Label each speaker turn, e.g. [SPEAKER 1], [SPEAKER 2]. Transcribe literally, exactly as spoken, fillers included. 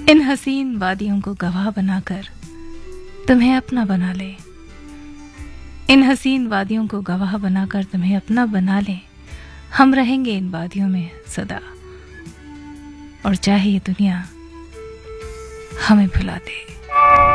[SPEAKER 1] इन हसीन वादियों को गवाह बनाकर तुम्हें अपना बना ले, इन हसीन वादियों को गवाह बनाकर तुम्हें अपना बना ले। हम रहेंगे इन वादियों में सदा, और चाहे ये दुनिया हमें भुला दे।